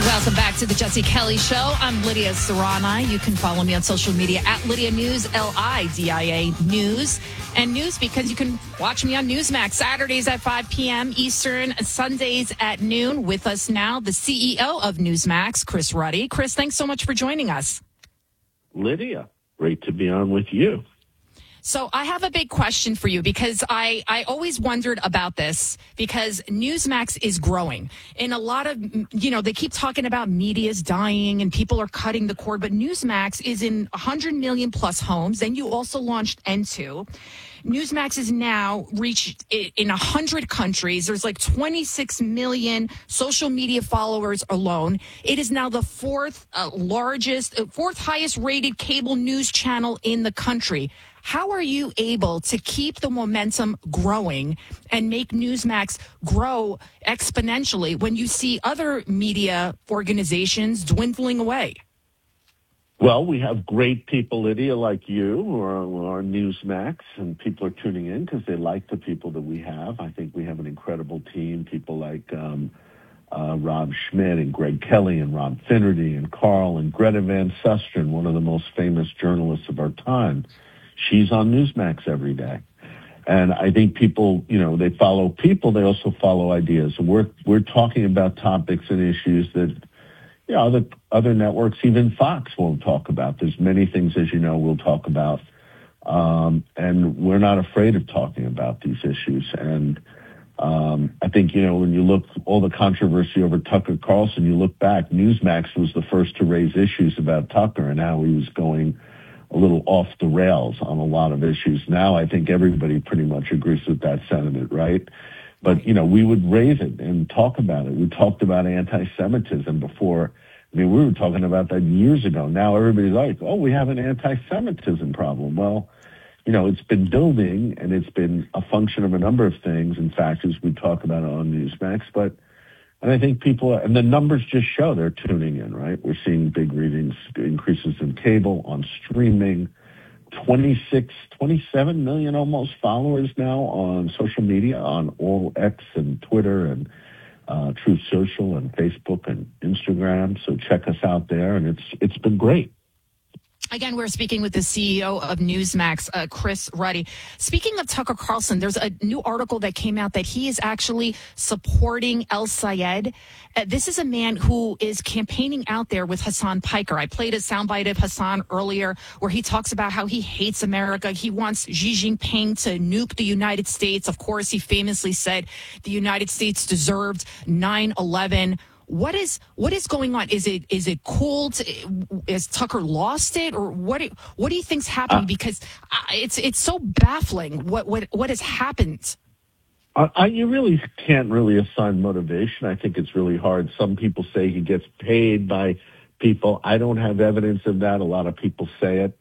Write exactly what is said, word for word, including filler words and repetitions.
Welcome back to the Jesse Kelly Show. I'm Lydia Serrani. You can follow me on social media at Lydia News, L I D I A News. And news because you can watch me on Newsmax Saturdays at five p.m. Eastern, Sundays at noon. With us now, the C E O of Newsmax, Chris Ruddy. Chris, thanks so much for joining us. Lydia, great to be on with you. So I have a big question for you because I, I always wondered about this because Newsmax is growing. And a lot of, you know, they keep talking about media's dying and people are cutting the cord, but Newsmax is in one hundred million plus homes. Then you also launched N two. Newsmax is now reached in one hundred countries. There's like twenty-six million social media followers alone. It is now the fourth uh, largest, uh, fourth highest rated cable news channel in the country. How are you able to keep the momentum growing and make Newsmax grow exponentially when you see other media organizations dwindling away? Well, we have great people, Lydia, like you, who are, who are Newsmax, and people are tuning in because they like the people that we have. I think we have an incredible team, people like um, uh, Rob Schmidt and Greg Kelly and Rob Finnerty and Carl and Greta Van Susteren, one of the most famous journalists of our time. She's on Newsmax every day. And I think people, you know, they follow people, they also follow ideas. And we're we're talking about topics and issues that, you know, other, other networks, even Fox, won't talk about. There's many things, as you know, we'll talk about. Um, and we're not afraid of talking about these issues. And um, I think, you know, when you look, all the controversy over Tucker Carlson, you look back, Newsmax was the first to raise issues about Tucker and how he was going a little off the rails on a lot of issues. Now I think everybody pretty much agrees with that sentiment, right? But, you know, we would raise it and talk about it. We talked about anti-Semitism before. I mean, we were talking about that years ago. Now everybody's like, oh, we have an anti-Semitism problem. Well, you know, it's been building, and it's been a function of a number of things and factors we talk about on Newsmax. But And I think people, and the numbers just show they're tuning in, right? We're seeing big readings, increases in cable, on streaming, twenty-six, twenty-seven million almost followers now on social media, on all X and Twitter and uh, Truth Social and Facebook and Instagram. So check us out there, and it's it's been great. Again, we're speaking with the C E O of Newsmax, uh, Chris Ruddy. Speaking of Tucker Carlson, there's a new article that came out that he is actually supporting El Sayed. Uh, this is a man who is campaigning out there with Hassan Piker. I played a soundbite of Hassan earlier where he talks about how he hates America. He wants Xi Jinping to nuke the United States. Of course, he famously said the United States deserved nine eleven. What is what is going on? Is it is it cool? To, is Tucker lost it, or what? What do you think's happening? Because it's it's so baffling. What what what has happened? I, you really can't really assign motivation. I think it's really hard. Some people say he gets paid by people. I don't have evidence of that. A lot of people say it.